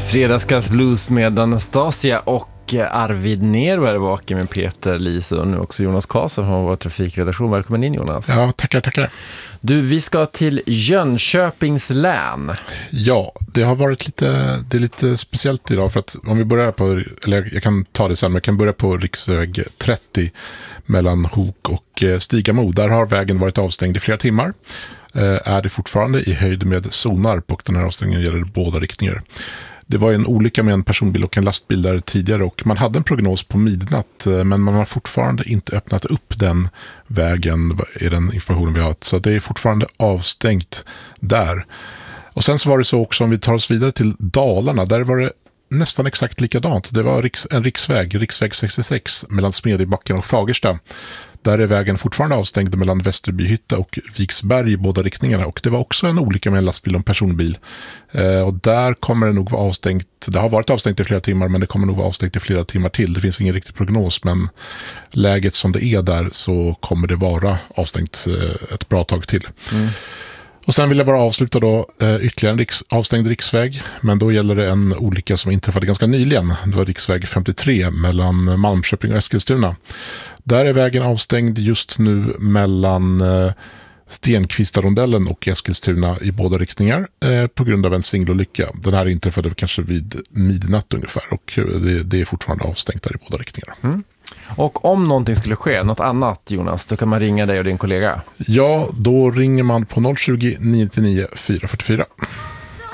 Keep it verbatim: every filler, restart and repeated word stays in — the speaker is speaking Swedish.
Fredagskvällsblues med Anastasia och Arvid Nero är vaken med Peter Lise och nu också Jonas Karlsson från vår trafikredaktion. Välkommen in, Jonas. Ja, tackar, tackar. Du, vi ska till Jönköpings län. Ja, det har varit lite, det är lite speciellt idag för att om vi börjar på, eller jag kan ta det sen, men jag kan börja på riksväg trettio mellan Hok och Stigamo. Där har vägen varit avstängd i flera timmar. Är det fortfarande i höjd med Sonarp och den här avstängningen gäller båda riktningar. Det var en olycka med en personbil och en lastbil där tidigare och man hade en prognos på midnatt men man har fortfarande inte öppnat upp den vägen i den informationen vi har haft. Så det är fortfarande avstängt där. Och sen så var det så också om vi tar oss vidare till Dalarna, där var det nästan exakt likadant. Det var en riksväg, riksväg sextiosex mellan Smedjebacken och Fagersta. Där är vägen fortfarande avstängd mellan Västerbyhytta och Viksberg i båda riktningarna. Och det var också en olycka med en lastbil och en personbil. Eh, och där kommer det nog vara avstängt. Det har varit avstängt i flera timmar men det kommer nog vara avstängt i flera timmar till. Det finns ingen riktig prognos men läget som det är där så kommer det vara avstängt eh, ett bra tag till. Mm. Och sen vill jag bara avsluta då eh, ytterligare en riks, avstängd riksväg. Men då gäller det en olycka som inträffade ganska nyligen. Det var riksväg femtiotre mellan Malmköping och Eskilstuna. Där är vägen avstängd just nu mellan eh, Stenkvistarondellen och Eskilstuna i båda riktningar eh, på grund av en singelolycka. Den här inträffade kanske vid midnatt ungefär och det, det är fortfarande avstängt där i båda riktningar. Mm. Och om någonting skulle ske, något annat Jonas, då kan man ringa dig och din kollega. Ja, då ringer man på noll tjugo, nio nio fyra fyra fyra.